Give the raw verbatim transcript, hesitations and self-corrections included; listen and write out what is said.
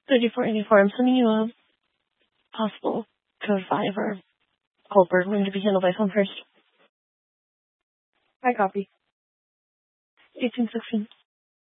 thirty-four eighty-four. I'm sending you a possible code five or culprit. We're going to be handled by phone first. I copy. eighteen sixteen.